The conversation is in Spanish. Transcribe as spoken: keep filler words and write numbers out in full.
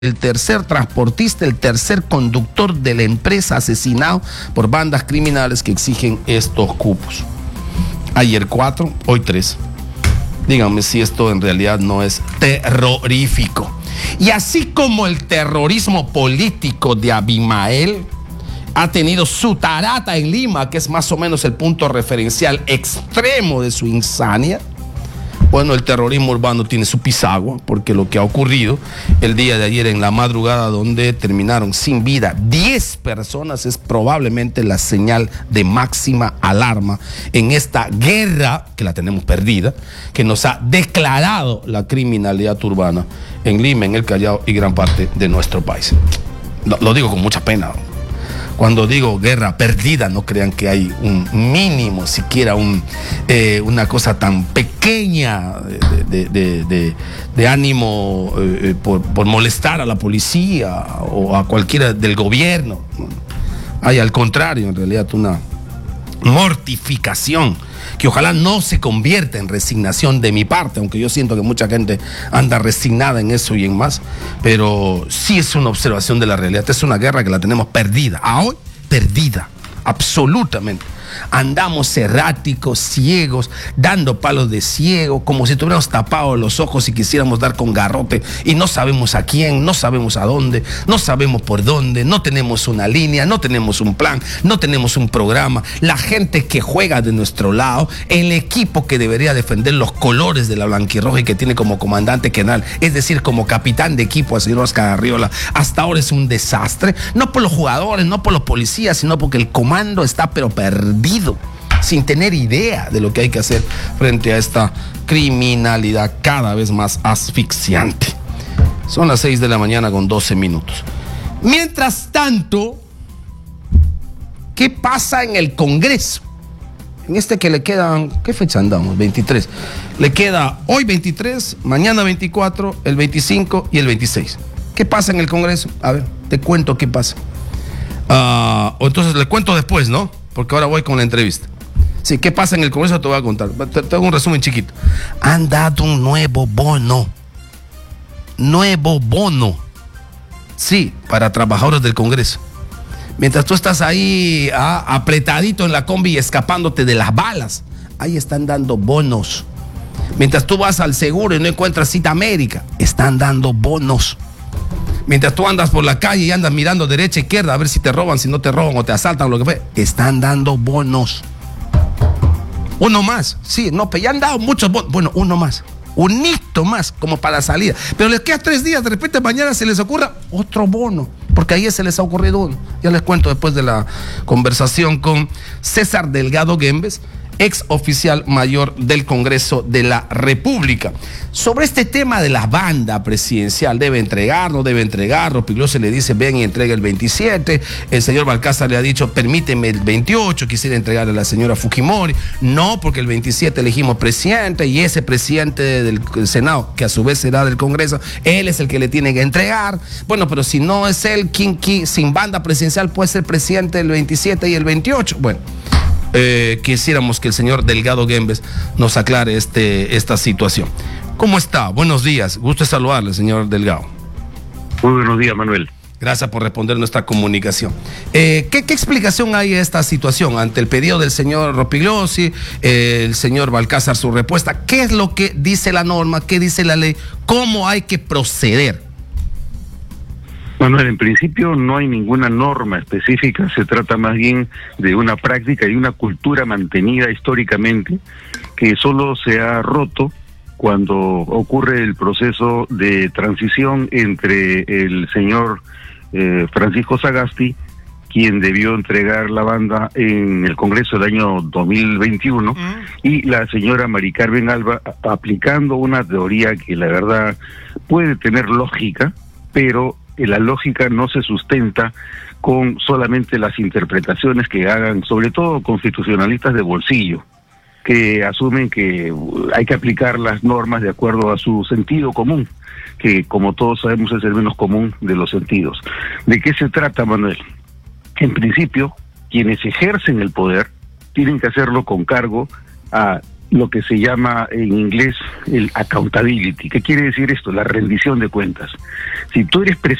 el tercer transportista, el tercer conductor de la empresa asesinado por bandas criminales que exigen estos cupos. Ayer cuatro, hoy tres. Díganme si esto en realidad no es terrorífico. Y así como el terrorismo político de Abimael ha tenido su tarata en Lima, que es más o menos el punto referencial extremo de su insania, bueno, el terrorismo urbano tiene su pisagua, porque lo que ha ocurrido el día de ayer en la madrugada, donde terminaron sin vida diez personas, es probablemente la señal de máxima alarma en esta guerra, que la tenemos perdida, que nos ha declarado la criminalidad urbana en Lima, en el Callao y gran parte de nuestro país. Lo, lo digo con mucha pena. Cuando digo guerra perdida, no crean que hay un mínimo, siquiera un, eh, una cosa tan pequeña de, de, de, de, de ánimo eh, por, por molestar a la policía o a cualquiera del gobierno. Hay al contrario, en realidad, una mortificación que ojalá no se convierta en resignación de mi parte, aunque yo siento que mucha gente anda resignada en eso y en más, pero sí es una observación de la realidad. Es una guerra que la tenemos perdida, a hoy perdida, absolutamente. Andamos erráticos, ciegos, dando palos de ciego, como si tuviéramos tapados los ojos y quisiéramos dar con garrote y no sabemos a quién, no sabemos a dónde, no sabemos por dónde, no tenemos una línea, no tenemos un plan, no tenemos un programa. La gente que juega de nuestro lado, el equipo que debería defender los colores de la blanquirroja y que tiene como comandante Kenal, es decir, como capitán de equipo al señor Oscar Arriola, hasta ahora es un desastre, no por los jugadores, no por los policías, sino porque el comando está pero perdido, sin tener idea de lo que hay que hacer frente a esta criminalidad cada vez más asfixiante. Son las seis de la mañana con doce minutos. Mientras tanto, ¿qué pasa en el Congreso? En este que le quedan, ¿qué fecha andamos? veintitrés. Le queda hoy veintitrés, mañana veinticuatro, el veinticinco y el veintiséis. ¿Qué pasa en el Congreso? A ver, te cuento qué pasa. Uh, o entonces le cuento después, ¿no? Porque ahora voy con la entrevista. Sí, ¿qué pasa en el Congreso? Te voy a contar. Te, te hago un resumen chiquito. Han dado un nuevo bono. Nuevo bono. Sí, para trabajadores del Congreso. Mientras tú estás ahí ah, apretadito en la combi y escapándote de las balas, ahí están dando bonos. Mientras tú vas al seguro y no encuentras cita médica, están dando bonos. Mientras tú andas por la calle y andas mirando derecha e izquierda a ver si te roban, si no te roban o te asaltan o lo que fue, están dando bonos. Uno más, sí, no, pero ya han dado muchos bonos. Bueno, uno más, un hito más como para salida. Pero les queda tres días, de repente mañana se les ocurra otro bono, porque ayer se les ha ocurrido uno. Ya les cuento después de la conversación con César Delgado Guembes, ex oficial mayor del Congreso de la República. Sobre este tema de la banda presidencial, debe entregar, no debe entregar. Ropigliosi le dice, ven y entrega el veintisiete. El señor Balcázar le ha dicho, permíteme el veintiocho, quisiera entregarle a la señora Fujimori. No, porque el veintisiete elegimos presidente y ese presidente del Senado, que a su vez será del Congreso, él es el que le tiene que entregar. Bueno, pero si no es él, ¿quién, quién sin banda presidencial puede ser presidente el veintisiete y el veintiocho? Bueno. Eh, quisiéramos que el señor Delgado Guembes nos aclare este, esta situación. ¿Cómo está? Buenos días. Gusto saludarle, señor Delgado. Muy buenos días, Manuel. Gracias por responder nuestra comunicación. Eh, ¿qué, ¿Qué explicación hay a esta situación? Ante el pedido del señor Ropigliosi, eh, el señor Balcázar, su respuesta. ¿Qué es lo que dice la norma? ¿Qué dice la ley? ¿Cómo hay que proceder? Manuel, en principio no hay ninguna norma específica, se trata más bien de una práctica y una cultura mantenida históricamente que solo se ha roto cuando ocurre el proceso de transición entre el señor eh, Francisco Sagasti, quien debió entregar la banda en el Congreso del año dos mil veintiuno, uh-huh. y la señora Mari Carmen Alba, aplicando una teoría que la verdad puede tener lógica, pero la lógica no se sustenta con solamente las interpretaciones que hagan, sobre todo constitucionalistas de bolsillo, que asumen que hay que aplicar las normas de acuerdo a su sentido común, que como todos sabemos es el menos común de los sentidos. ¿De qué se trata, Manuel? En principio, quienes ejercen el poder tienen que hacerlo con cargo a lo que se llama en inglés el accountability. ¿Qué quiere decir esto? La rendición de cuentas. Si tú eres presidente